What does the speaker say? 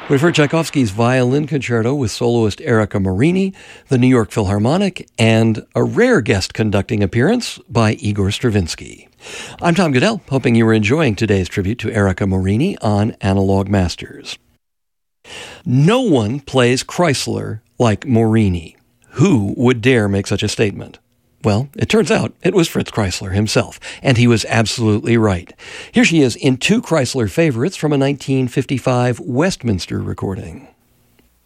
We've heard Tchaikovsky's Violin Concerto with soloist Erika Morini, the New York Philharmonic, and a rare guest conducting appearance by Igor Stravinsky. I'm Tom Goodell, hoping you were enjoying today's tribute to Erika Morini on Analog Masters. No one plays Chrysler like Morini. Who would dare make such a statement? Well, it turns out it was Fritz Kreisler himself, and he was absolutely right. Here she is in two Kreisler favorites from a 1955 Westminster recording.